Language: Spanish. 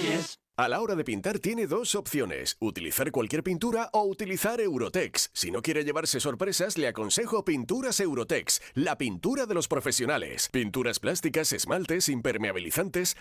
A la hora de pintar tiene dos opciones, utilizar cualquier pintura o utilizar Eurotex. Si no quiere llevarse sorpresas, le aconsejo Pinturas Eurotex, la pintura de los profesionales. Pinturas plásticas, esmaltes, impermeabilizantes,